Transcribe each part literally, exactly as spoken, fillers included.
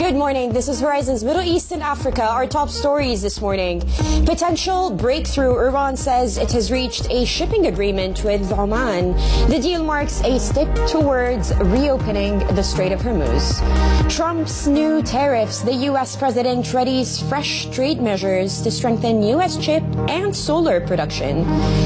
Good morning. This is Horizon's Middle East and Africa. Our top stories this morning. Potential breakthrough. Iran says it has reached a shipping agreement with Oman. The deal marks a step towards reopening the Strait of Hormuz. Trump's new tariffs. The U S president readies fresh trade measures to strengthen U S chip and solar production.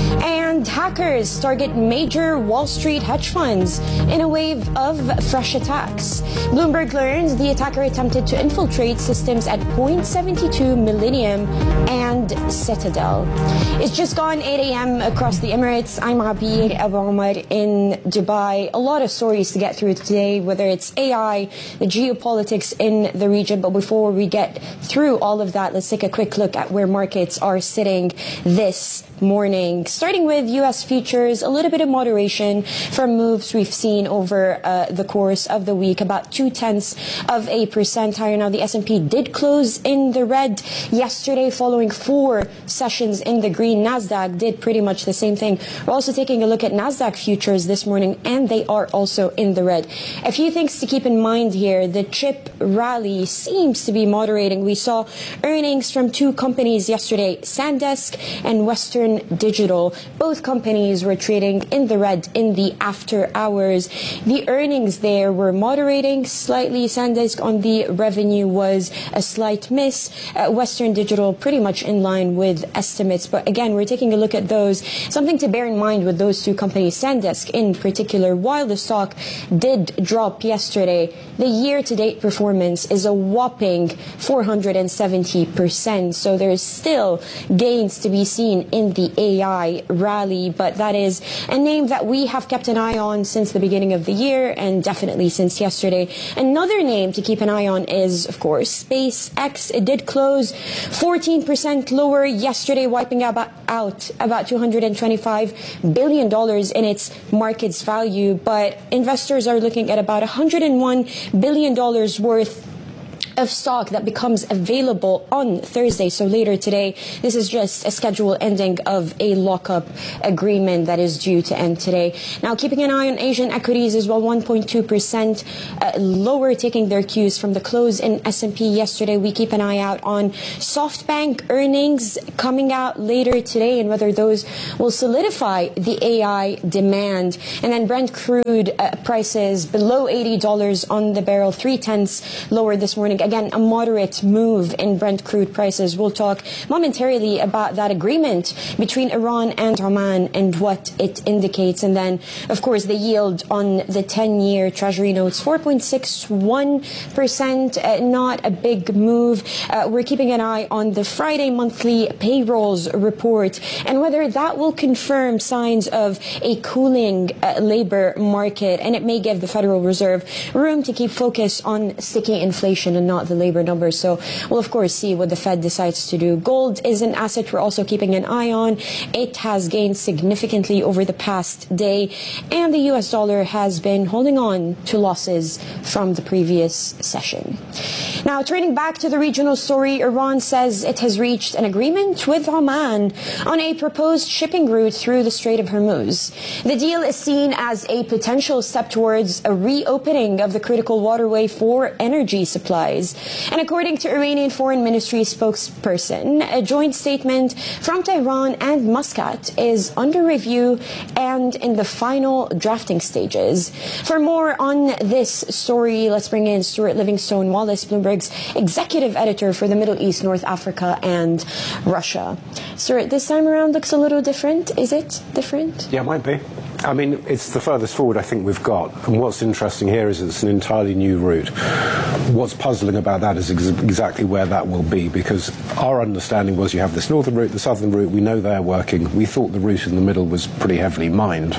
And hackers target major Wall Street hedge funds in a wave of fresh attacks. Bloomberg learns the attacker attempted to infiltrate systems at Point seventy-two Millennium and Citadel. It's just gone eight a m across the Emirates. I'm Abir Abu Omar in Dubai. A lot of stories to get through today, whether it's A I, the geopolitics in the region. But before we get through all of that, let's take a quick look at where markets are sitting this morning. Starting with U S futures, a little bit of moderation from moves we've seen over uh, the course of the week, about two tenths of a percent higher. Now, the S and P did close in the red yesterday following four sessions in the green. Nasdaq did pretty much the same thing. We're also taking a look at Nasdaq futures this morning, and they are also in the red. A few things to keep in mind here. The chip rally seems to be moderating. We saw earnings from two companies yesterday, SanDisk and Western Digital. Both companies were trading in the red in the after hours. The earnings there were moderating slightly. SanDisk on the revenue was a slight miss. Uh, Western Digital pretty much in line with estimates. But again, we're taking a look at those. Something to bear in mind with those two companies, SanDisk in particular, while the stock did drop yesterday, the year-to-date performance is a whopping four hundred seventy percent. So there's still gains to be seen in the A I rally, but that is a name that we have kept an eye on since the beginning of the year and definitely since yesterday. Another name to keep an eye on is, of course, SpaceX. It did close fourteen percent lower yesterday, wiping out out about two hundred twenty-five billion dollars in its market's value, but investors are looking at about one hundred one billion dollars worth of stock that becomes available on Thursday. So later today, this is just a scheduled ending of a lockup agreement that is due to end today. Now, keeping an eye on Asian equities as well, one point two percent uh, lower, taking their cues from the close in S and P yesterday. We keep an eye out on SoftBank earnings coming out later today and whether those will solidify the A I demand. And then Brent crude uh, prices below eighty dollars on the barrel, three tenths lower this morning. Again, a moderate move in Brent crude prices. We'll talk momentarily about that agreement between Iran and Oman and what it indicates. And then, of course, the yield on the ten-year Treasury notes, four point six one percent, uh, not a big move. Uh, we're keeping an eye on the Friday monthly payrolls report and whether that will confirm signs of a cooling uh, labor market. And it may give the Federal Reserve room to keep focus on sticky inflation and not the labor numbers. So we'll, of course, see what the Fed decides to do. Gold is an asset we're also keeping an eye on. It has gained significantly over the past day, and the U S dollar has been holding on to losses from the previous session. Now, turning back to the regional story, Iran says it has reached an agreement with Oman on a proposed shipping route through the Strait of Hormuz. The deal is seen as a potential step towards a reopening of the critical waterway for energy supplies. And according to Iranian Foreign Ministry spokesperson, a joint statement from Tehran and Muscat is under review and in the final drafting stages. For more on this story, let's bring in Stuart Livingstone Wallace, Bloomberg's executive editor for the Middle East, North Africa, and Russia. Stuart, this time around looks a little different. Is it different? Yeah, it might be. I mean, it's the furthest forward I think we've got. And what's interesting here is it's an entirely new route. What's puzzling about that is ex exactly where that will be, because our understanding was you have this northern route, the southern route, we know they're working. We thought the route in the middle was pretty heavily mined.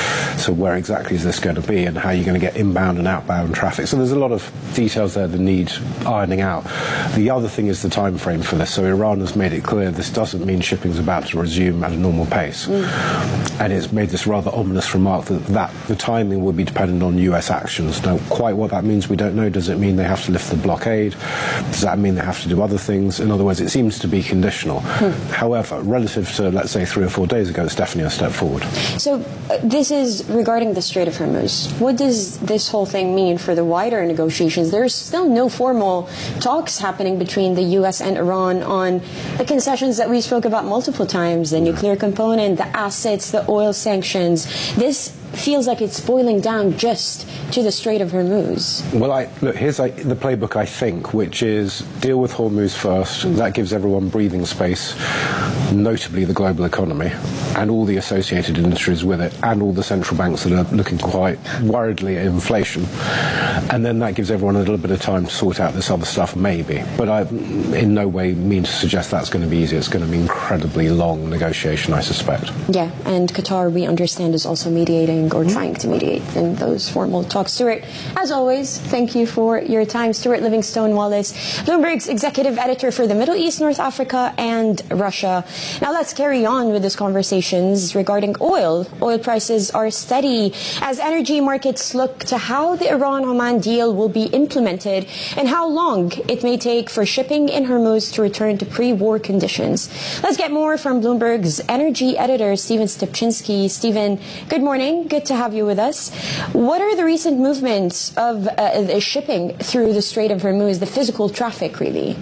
So where exactly is this going to be and how are you going to get inbound and outbound traffic? So there's a lot of details there that need ironing out. The other thing is the time frame for this. So Iran has made it clear this doesn't mean shipping is about to resume at a normal pace. Mm. And it's made this rather ominous remark that, that the timing will be dependent on U S actions. Now, quite what that means we don't know. Does it mean they have to lift the blockade? Does that mean they have to do other things? In other words, it seems to be conditional. Mm. However, relative to, let's say, three or four days ago, it's definitely a step forward. So uh, this is regarding the Strait of Hormuz, what does this whole thing mean for the wider negotiations? There's still no formal talks happening between the U S and Iran on the concessions that we spoke about multiple times, the nuclear component, the assets, the oil sanctions. This feels like it's boiling down just to the Strait of Hormuz. Well, I, look, here's I, the playbook, I think, which is deal with Hormuz first. Mm. That gives everyone breathing space, notably the global economy and all the associated industries with it, and all the central banks that are looking quite worriedly at inflation. And then that gives everyone a little bit of time to sort out this other stuff, maybe. But I in no way mean to suggest that's going to be easy. It's going to be incredibly long negotiation, I suspect. Yeah, and Qatar, we understand, is also mediating or trying to mediate in those formal talks. Stuart, as always, thank you for your time. Stuart Livingstone Wallace, Bloomberg's executive editor for the Middle East, North Africa, and Russia. Now let's carry on with these conversations regarding oil. Oil prices are steady as energy markets look to how the Iran-Oman deal will be implemented and how long it may take for shipping in Hormuz to return to pre-war conditions. Let's get more from Bloomberg's energy editor, Stephen Stupczynski. Stephen, good morning. Good to have you with us. What are the recent movements of uh, the shipping through the Strait of Hormuz, the physical traffic, really?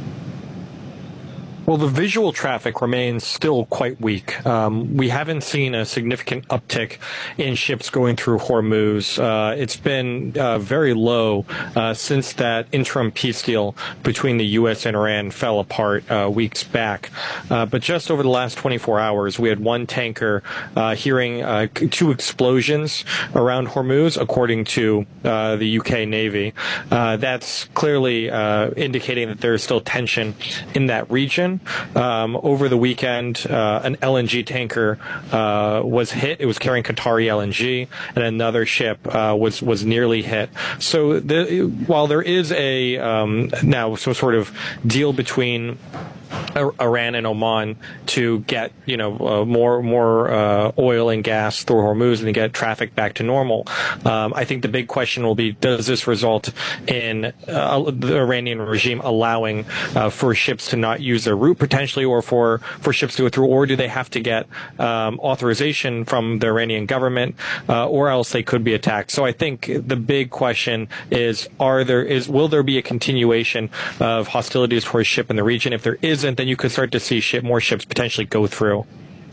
Well, the visual traffic remains still quite weak. Um, we haven't seen a significant uptick in ships going through Hormuz. Uh, it's been uh, very low uh, since that interim peace deal between the U S and Iran fell apart uh, weeks back. Uh, but just over the last twenty-four hours, we had one tanker uh, hearing uh, two explosions around Hormuz, according to uh, the U K Navy. Uh, that's clearly uh, indicating that there is still tension in that region. Um, over the weekend, uh, an L N G tanker uh, was hit. It was carrying Qatari L N G, and another ship uh, was was nearly hit. So, the, while there is a um, now some sort of deal between Iran and Oman to get, you know, uh, more more uh, oil and gas through Hormuz and to get traffic back to normal. Um, I think the big question will be, does this result in uh, the Iranian regime allowing uh, for ships to not use their route potentially, or for, for ships to go through, or do they have to get um, authorization from the Iranian government, uh, or else they could be attacked? So I think the big question is, are there is will there be a continuation of hostilities towards ship in the region? If there isn't, then you could start to see ship, more ships potentially go through.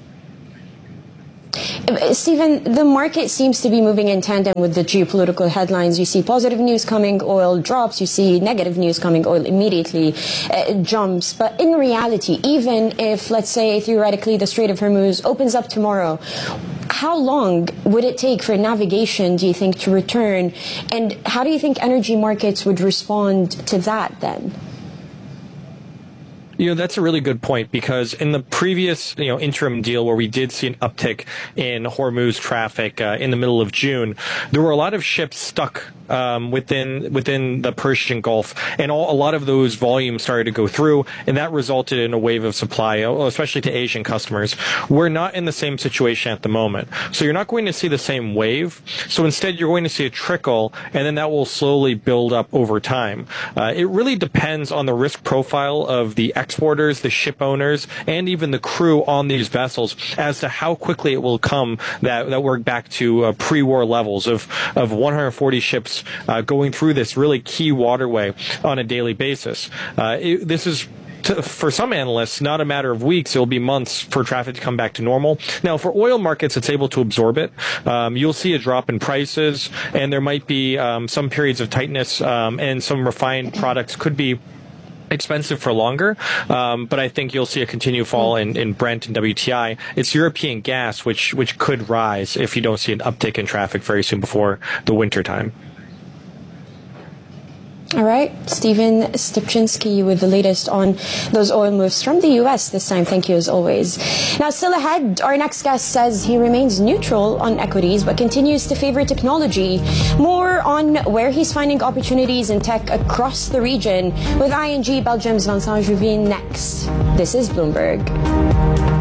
Stephen, the market seems to be moving in tandem with the geopolitical headlines. You see positive news coming, oil drops. You see negative news coming, oil immediately uh, jumps. But in reality, even if, let's say, theoretically, the Strait of Hormuz opens up tomorrow, how long would it take for navigation, do you think, to return? And how do you think energy markets would respond to that then? You know, that's a really good point, because in the previous, you know, interim deal where we did see an uptick in Hormuz traffic uh, in the middle of June, there were a lot of ships stuck um, within within the Persian Gulf, and all, a lot of those volumes started to go through, and that resulted in a wave of supply, especially to Asian customers. We're not in the same situation at the moment, so you're not going to see the same wave. So instead, you're going to see a trickle, and then that will slowly build up over time. Uh, it really depends on the risk profile of the exporters, the ship owners, and even the crew on these vessels as to how quickly it will come that, that we're back to uh, pre-war levels of, of one hundred forty ships uh, going through this really key waterway on a daily basis. Uh, it, this is To, for some analysts, not a matter of weeks, it'll be months for traffic to come back to normal. Now, for oil markets, it's able to absorb it. Um, you'll see a drop in prices, and there might be um, some periods of tightness, um, and some refined products could be expensive for longer, um, but I think you'll see a continued fall in, in Brent and W T I. It's European gas, which which could rise if you don't see an uptick in traffic very soon before the winter time. All right, Stephen Stupczynski with the latest on those oil moves from the U S this time. Thank you as always. Now, still ahead, our next guest says he remains neutral on equities but continues to favor technology. More on where he's finding opportunities in tech across the region with I N G Belgium's Vincent Juvin next. This is Bloomberg.